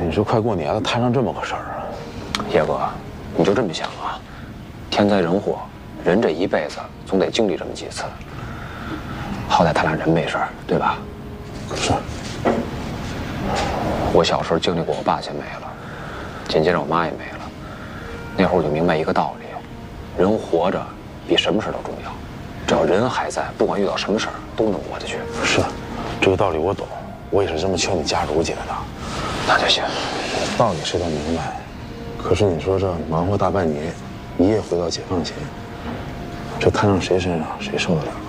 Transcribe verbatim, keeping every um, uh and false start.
你说快过年了，摊上这么个事儿啊？ 叶哥，你就这么想啊？天灾人祸，人这一辈子总得经历这么几次。好歹他俩人没事儿，对吧？ 是。 我小时候经历过，我爸先没了，紧接着我妈也没了。那会儿我就明白一个道理：人活着比什么事都重要。只要人还在，不管遇到什么事儿都能过得去。 是，这个道理我懂，我也是这么劝你家茹姐的。 那就行， 道理是都明白，可是你说这忙活大半年，一夜回到解放前，这摊上谁身上谁受得了？